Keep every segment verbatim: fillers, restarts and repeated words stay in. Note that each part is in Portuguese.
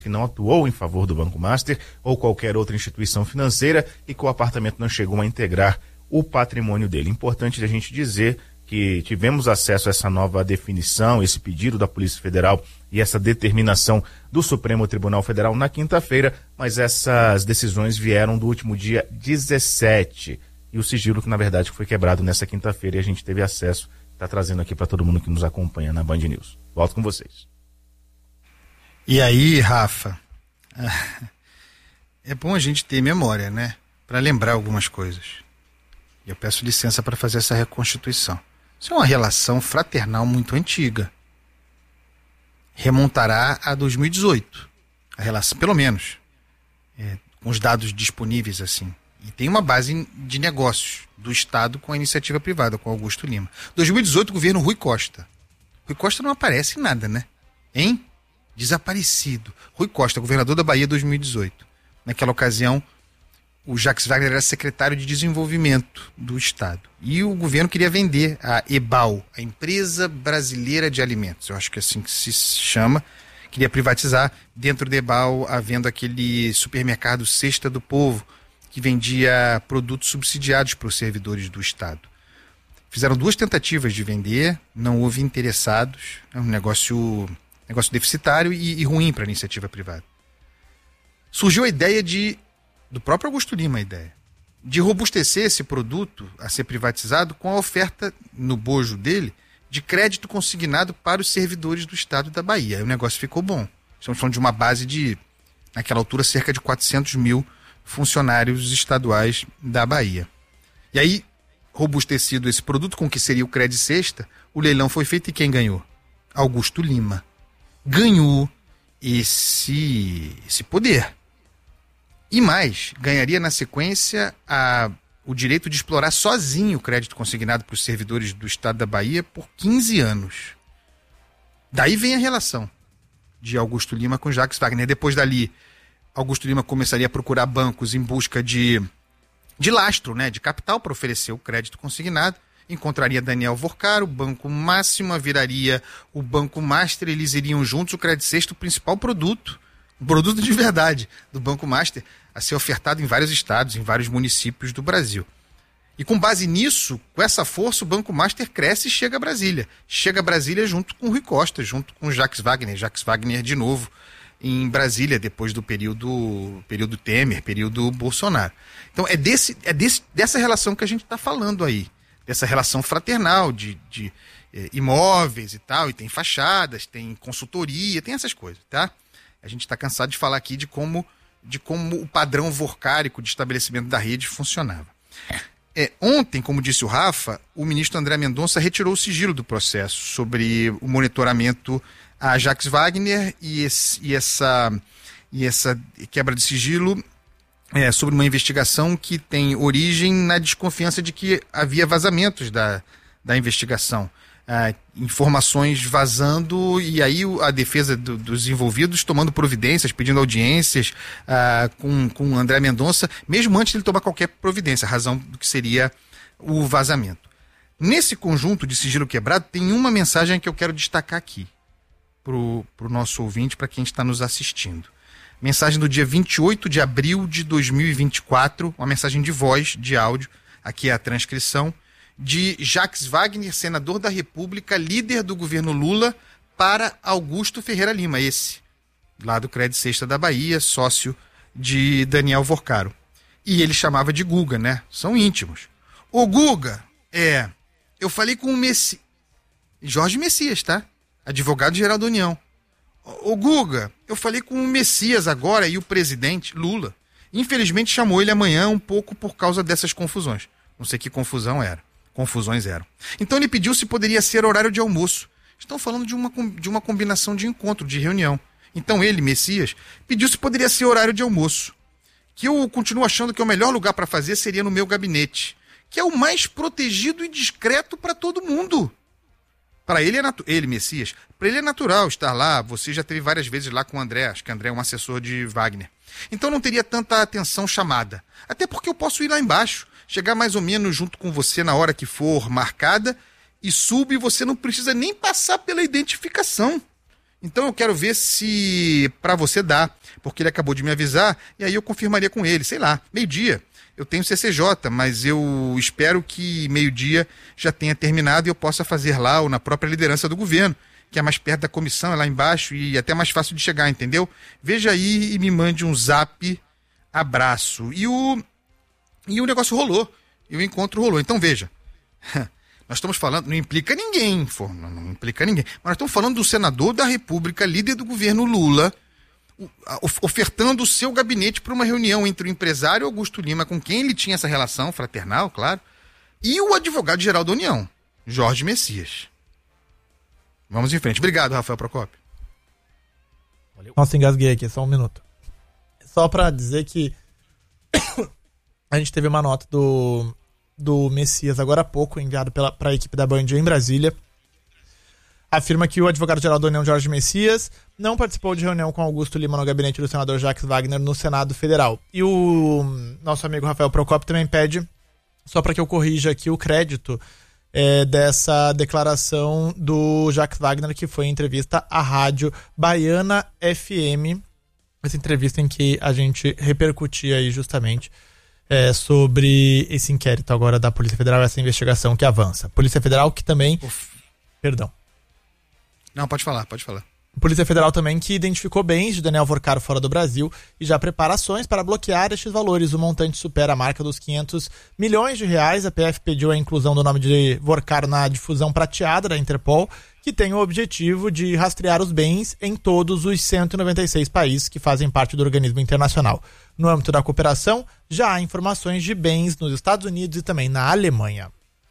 que não atuou em favor do Banco Master ou qualquer outra instituição financeira e que o apartamento não chegou a integrar o patrimônio dele. Importante a gente dizer que tivemos acesso a essa nova definição, esse pedido da Polícia Federal e essa determinação do Supremo Tribunal Federal na quinta-feira, mas essas decisões vieram do último dia dezessete. E o sigilo que, na verdade, foi quebrado nessa quinta-feira e a gente teve acesso, está trazendo aqui para todo mundo que nos acompanha na Band News. Volto com vocês. E aí, Rafa, é bom a gente ter memória, né? Para lembrar algumas coisas. E eu peço licença para fazer essa reconstituição. Isso é uma relação fraternal muito antiga. Remontará a dois mil e dezoito. A relação, pelo menos, é, com os dados disponíveis assim. E tem uma base de negócios do Estado com a iniciativa privada, com Augusto Lima. dois mil e dezoito, governo Rui Costa. Rui Costa não aparece em nada, né? Hein? Desaparecido. Rui Costa, governador da Bahia, dois mil e dezoito. Naquela ocasião, o Jacques Wagner era secretário de desenvolvimento do Estado. E o governo queria vender a EBAL, a Empresa Brasileira de Alimentos. Eu acho que é assim que se chama. Queria privatizar, dentro da EBAL, havendo aquele supermercado Cesta do Povo, que vendia produtos subsidiados para os servidores do Estado. Fizeram duas tentativas de vender, não houve interessados. É um negócio... negócio deficitário e, e ruim para a iniciativa privada. Surgiu a ideia de, do próprio Augusto Lima, a ideia, de robustecer esse produto a ser privatizado com a oferta, no bojo dele, de crédito consignado para os servidores do Estado da Bahia. Aí o negócio ficou bom. Estamos falando de uma base de, naquela altura, cerca de quatrocentos mil funcionários estaduais da Bahia. E aí, robustecido esse produto com o que seria o Crédito Sexta, o leilão foi feito e quem ganhou? Augusto Lima. Ganhou esse, esse poder. E mais, ganharia na sequência a, o direito de explorar sozinho o crédito consignado para os servidores do Estado da Bahia por quinze anos. Daí vem a relação de Augusto Lima com Jacques Wagner. Depois dali, Augusto Lima começaria a procurar bancos em busca de, de lastro, né, de capital para oferecer o crédito consignado. Encontraria Daniel Vorcaro, o Banco Máxima viraria o Banco Master, eles iriam juntos, o Crédito Sexta, o principal produto, o produto de verdade do Banco Master, a ser ofertado em vários estados, em vários municípios do Brasil. E com base nisso, com essa força, o Banco Master cresce e chega a Brasília. Chega a Brasília junto com o Rui Costa, junto com o Jacques Wagner. Jacques Wagner de novo em Brasília, depois do período, período Temer, período Bolsonaro. Então é, desse, é desse, dessa relação que a gente está falando aí. Dessa relação fraternal de, de eh, imóveis e tal, e tem fachadas, tem consultoria, tem essas coisas, tá? A gente está cansado de falar aqui de como, de como o padrão vorcárico de estabelecimento da rede funcionava. É, ontem, como disse o Rafa, o ministro André Mendonça retirou o sigilo do processo sobre o monitoramento a Jacques Wagner e, esse, e, essa, e essa quebra de sigilo É, sobre uma investigação que tem origem na desconfiança de que havia vazamentos da, da investigação. Ah, informações vazando e aí a defesa do, dos envolvidos tomando providências, pedindo audiências ah, com, com André Mendonça, mesmo antes de ele tomar qualquer providência, a razão do que seria o vazamento. Nesse conjunto de sigilo quebrado, tem uma mensagem que eu quero destacar aqui para o nosso ouvinte, para quem está nos assistindo. Mensagem do dia vinte e oito de abril de dois mil e vinte e quatro, uma mensagem de voz, de áudio, aqui é a transcrição, de Jacques Wagner, senador da República, líder do governo Lula, para Augusto Ferreira Lima, esse, lá do Crédito Sexta da Bahia, sócio de Daniel Vorcaro. E ele chamava de Guga, né? São íntimos. Ô Guga, é, eu falei com o Messi... Jorge Messias, tá? Advogado-geral da União. Ô Guga, eu falei com o Messias agora e o presidente Lula. Infelizmente chamou ele amanhã um pouco por causa dessas confusões. Não sei que confusão era. Confusões eram. Então ele pediu se poderia ser horário de almoço. Estão falando de uma, de uma combinação de encontro, de reunião. Então ele, Messias, pediu se poderia ser horário de almoço. Que eu continuo achando que o melhor lugar para fazer seria no meu gabinete. Que é o mais protegido e discreto para todo mundo. Para ele, é natu- ele, Messias, para ele é natural estar lá. Você já teve várias vezes lá com o André. Acho que o André é um assessor de Wagner. Então não teria tanta atenção chamada. Até porque eu posso ir lá embaixo, chegar mais ou menos junto com você na hora que for marcada e subo e você não precisa nem passar pela identificação. Então eu quero ver se para você dá, porque ele acabou de me avisar, e aí eu confirmaria com ele, sei lá, meio-dia. Eu tenho C C J, mas eu espero que meio-dia já tenha terminado e eu possa fazer lá ou na própria liderança do governo, que é mais perto da comissão, é lá embaixo e até mais fácil de chegar, entendeu? Veja aí e me mande um zap, abraço. E o, e o negócio rolou, e o encontro rolou. Então veja, nós estamos falando, não implica ninguém, não, não implica ninguém, mas nós estamos falando do senador da República, líder do governo Lula, ofertando o seu gabinete para uma reunião entre o empresário Augusto Lima, com quem ele tinha essa relação fraternal, claro, e o advogado-geral da União, Jorge Messias. Vamos em frente. Obrigado, Rafael Procópio. Nossa, engasguei aqui, só um minuto. Só para dizer que a gente teve uma nota do, do Messias agora há pouco, enviado para a equipe da Band em Brasília. Afirma que o advogado-geral da União, Jorge Messias, não participou de reunião com Augusto Lima no gabinete do senador Jacques Wagner no Senado Federal. E o nosso amigo Rafael Procópio também pede, só para que eu corrija aqui o crédito é, dessa declaração do Jacques Wagner, que foi em entrevista à rádio Baiana F M, essa entrevista em que a gente repercutia aí justamente é, sobre esse inquérito agora da Polícia Federal, essa investigação que avança. Polícia Federal que também... Uf. Perdão. Não, pode falar, pode falar. Polícia Federal também que identificou bens de Daniel Vorcaro fora do Brasil e já prepara ações para bloquear estes valores. O montante supera a marca dos quinhentos milhões de reais. A P F pediu a inclusão do nome de Vorcaro na difusão prateada da Interpol, que tem o objetivo de rastrear os bens em todos os cento e noventa e seis países que fazem parte do organismo internacional. No âmbito da cooperação, já há informações de bens nos Estados Unidos e também na Alemanha.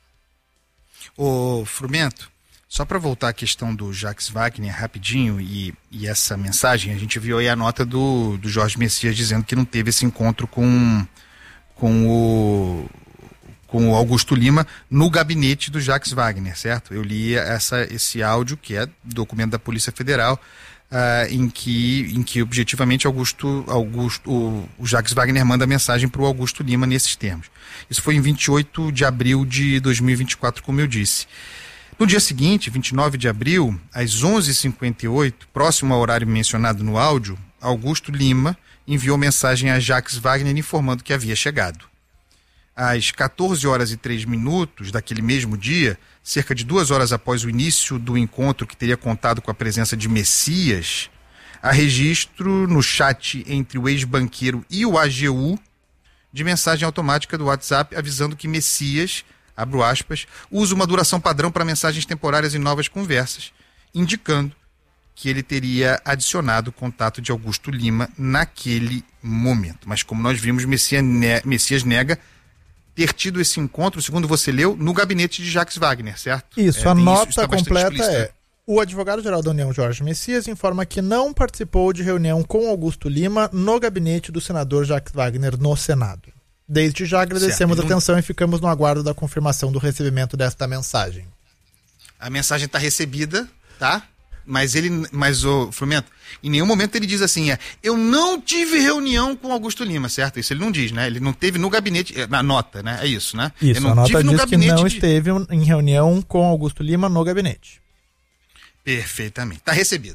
Ô, Frumento, só para voltar à questão do Jacques Wagner rapidinho e, e essa mensagem, a gente viu aí a nota do, do Jorge Messias dizendo que não teve esse encontro com, com, o, com o Augusto Lima no gabinete do Jacques Wagner, certo? Eu li essa, esse áudio, que é documento da Polícia Federal, uh, em, que, em que objetivamente Augusto, Augusto, o, o Jacques Wagner manda mensagem para o Augusto Lima nesses termos. Isso foi em vinte e oito de abril de dois mil e vinte e quatro, como eu disse. No dia seguinte, vinte e nove de abril, às onze e cinquenta e oito, próximo ao horário mencionado no áudio, Augusto Lima enviou mensagem a Jacques Wagner informando que havia chegado. Às quatorze horas e três minutos daquele mesmo dia, cerca de duas horas após o início do encontro que teria contado com a presença de Messias, há registro no chat entre o ex-banqueiro e o A G U de mensagem automática do WhatsApp avisando que Messias, abro aspas, usa uma duração padrão para mensagens temporárias e novas conversas, indicando que ele teria adicionado o contato de Augusto Lima naquele momento. Mas como nós vimos, Messias, ne- Messias nega ter tido esse encontro, segundo você leu, no gabinete de Jacques Wagner, certo? Isso, é, a nota isso, completa é: o advogado-geral da União, Jorge Messias, informa que não participou de reunião com Augusto Lima no gabinete do senador Jacques Wagner no Senado. Desde já agradecemos certo, a atenção não... e ficamos no aguardo da confirmação do recebimento desta mensagem. A mensagem está recebida, tá? Mas ele, mas o Frumento, em nenhum momento ele diz assim, é, eu não tive reunião com Augusto Lima, certo? Isso ele não diz, né? Ele não teve no gabinete, na nota, né? É isso, né? Isso, ele não a nota tive diz no gabinete que não de... esteve em reunião com Augusto Lima no gabinete. Perfeitamente, está recebido.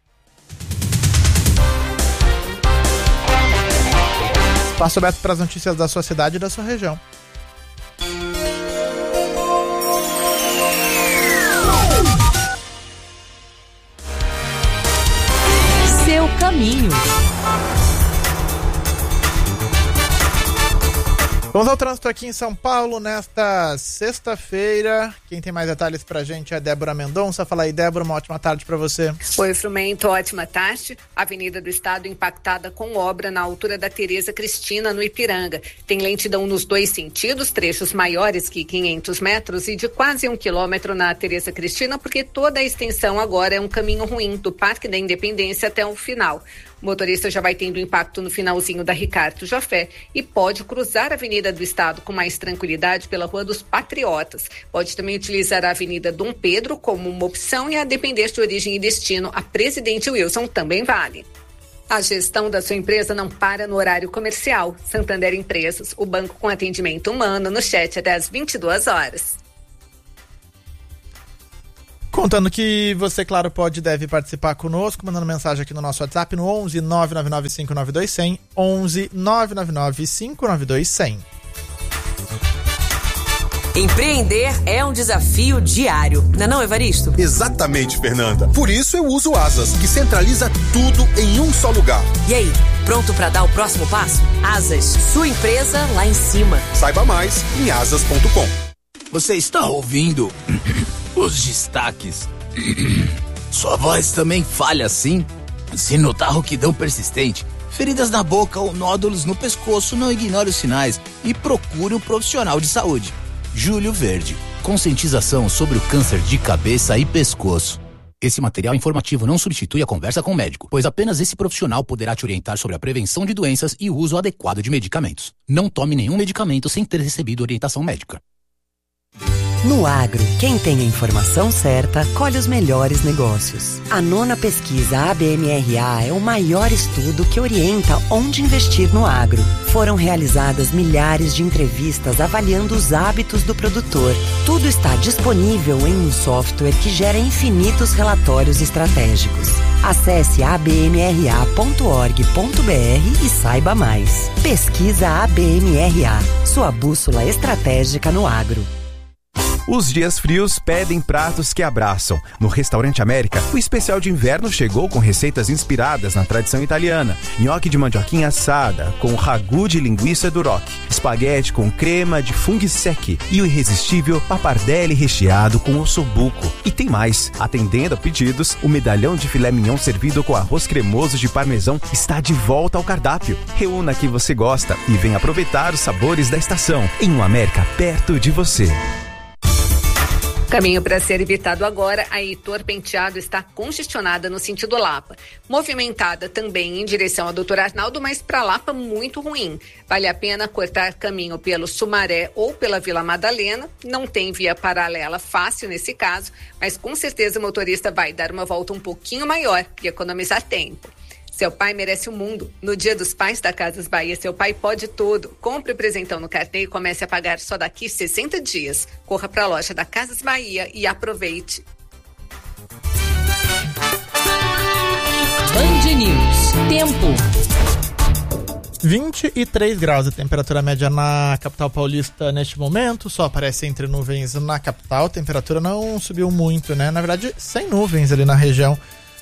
Espaço aberto para as notícias da sua cidade e da sua região. Seu caminho. Vamos ao trânsito aqui em São Paulo nesta sexta-feira. Quem tem mais detalhes pra gente é Débora Mendonça. Fala aí, Débora, uma ótima tarde pra você. Oi, Frumento, ótima tarde. Avenida do Estado impactada com obra na altura da Tereza Cristina, no Ipiranga. Tem lentidão nos dois sentidos, trechos maiores que quinhentos metros e de quase um quilômetro na Tereza Cristina, porque toda a extensão agora é um caminho ruim do Parque da Independência até o final. O motorista já vai tendo impacto no finalzinho da Ricardo Jafé e pode cruzar a Avenida do Estado com mais tranquilidade pela Rua dos Patriotas. Pode também utilizar a Avenida Dom Pedro como uma opção e, a depender de origem e destino, a Presidente Wilson também vale. A gestão da sua empresa não para no horário comercial. Santander Empresas, o banco com atendimento humano no chat até às vinte e duas horas. Contando que você, claro, pode e deve participar conosco, mandando mensagem aqui no nosso WhatsApp no onze nove nove nove cinco nove dois zero zero, onze nove nove nove cinco nove dois zero zero. Empreender é um desafio diário, não é não, Evaristo? Exatamente, Fernanda. Por isso eu uso o Asas, que centraliza tudo em um só lugar. E aí, pronto para dar o próximo passo? Asas, sua empresa lá em cima. Saiba mais em asas ponto com. Você está ouvindo os destaques? Sua voz também falha assim? Se notar rouquidão persistente, feridas na boca ou nódulos no pescoço, não ignore os sinais e procure um profissional de saúde. Júlio Verde, conscientização sobre o câncer de cabeça e pescoço. Esse material informativo não substitui a conversa com o médico, pois apenas esse profissional poderá te orientar sobre a prevenção de doenças e o uso adequado de medicamentos. Não tome nenhum medicamento sem ter recebido orientação médica. No agro, quem tem a informação certa, colhe os melhores negócios. A nona pesquisa A B M R A é o maior estudo que orienta onde investir no agro. Foram realizadas milhares de entrevistas avaliando os hábitos do produtor. Tudo está disponível em um software que gera infinitos relatórios estratégicos. Acesse a b m r a ponto org ponto b r e saiba mais. Pesquisa A B M R A, sua bússola estratégica no agro. Os dias frios pedem pratos que abraçam. No Restaurante América, o especial de inverno chegou com receitas inspiradas na tradição italiana. Nhoque de mandioquinha assada, com ragu de linguiça duroc, espaguete com crema de funghi secchi e o irresistível pappardelle recheado com ossobuco. E tem mais. Atendendo a pedidos, o medalhão de filé mignon servido com arroz cremoso de parmesão está de volta ao cardápio. Reúna quem você gosta e venha aproveitar os sabores da estação em um América perto de você. Caminho para ser evitado agora, a Heitor Penteado está congestionada no sentido Lapa. Movimentada também em direção ao doutor Arnaldo, mas para Lapa muito ruim. Vale a pena cortar caminho pelo Sumaré ou pela Vila Madalena. Não tem via paralela fácil nesse caso, mas com certeza o motorista vai dar uma volta um pouquinho maior e economizar tempo. Seu pai merece o mundo. No Dia dos Pais da Casas Bahia, seu pai pode tudo. Compre o presentão no cartão e comece a pagar só daqui sessenta dias. Corra para a loja da Casas Bahia e aproveite. Band News. Tempo. vinte e três graus a temperatura média na capital paulista neste momento. Só aparece entre nuvens na capital. A temperatura não subiu muito, né? Na verdade, sem nuvens ali na região.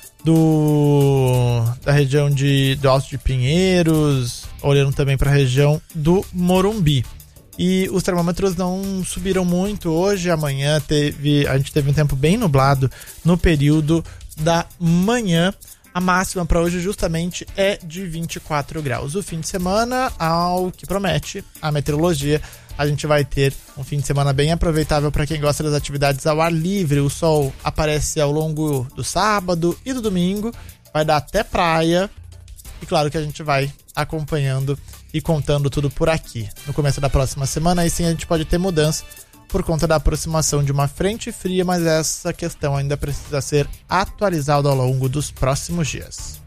Do, da região de, do Alto de Pinheiros, olhando também para a região do Morumbi. E os termômetros não subiram muito hoje. Amanhã teve, a gente teve um tempo bem nublado no período da manhã. A máxima para hoje justamente é de vinte e quatro graus. O fim de semana, ao que promete a meteorologia, a gente vai ter um fim de semana bem aproveitável para quem gosta das atividades ao ar livre. O sol aparece ao longo do sábado e do domingo, vai dar até praia. E claro que a gente vai acompanhando e contando tudo por aqui. No começo da próxima semana, aí sim a gente pode ter mudança por conta da aproximação de uma frente fria, mas essa questão ainda precisa ser atualizada ao longo dos próximos dias.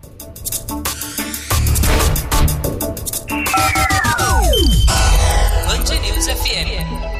Band News F M.